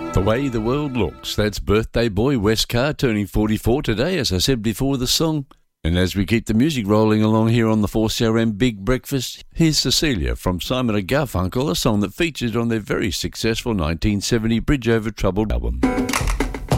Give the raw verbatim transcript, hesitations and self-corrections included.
The Way the World Looks. That's birthday boy Wes Carr turning forty-four today, as I said before the song. And as we keep the music rolling along here on the four C R M Big Breakfast, here's Cecilia from Simon and Garfunkel, a song that featured on their very successful nineteen seventy Bridge Over Troubled album.